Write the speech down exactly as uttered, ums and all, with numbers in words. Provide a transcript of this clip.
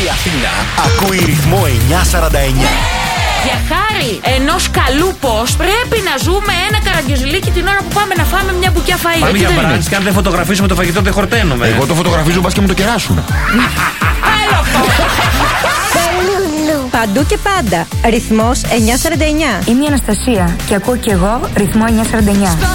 η Αθήνα ακούει ρυθμό εννιακόσια σαράντα εννιά. Για χάρη ενός καλού πώς πρέπει να ζούμε ένα καραγκιόζηλίκι την ώρα που πάμε να φάμε μια μπουκιά φαΐ. Πάμε για μπραντς και αν δεν φωτογραφίσουμε το φαγητό δεν χορταίνουμε. Εγώ το φωτογραφίζω, μπας και μου το κεράσουν. Άλλο αυτό. Παντού και πάντα. Ρυθμός εννιακόσια σαράντα εννιά. Είμαι η Αναστασία και ακούω κι εγώ ρυθμό εννιακόσια σαράντα εννιά.